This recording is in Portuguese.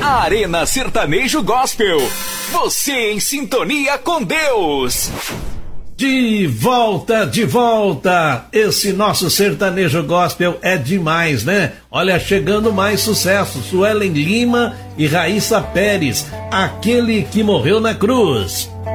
Arena Sertanejo Gospel. Você em sintonia com Deus. De volta! Esse nosso sertanejo gospel é demais, né? Olha, chegando mais sucesso, Suelen Lima e Raíssa Pérez, Aquele que Morreu na Cruz.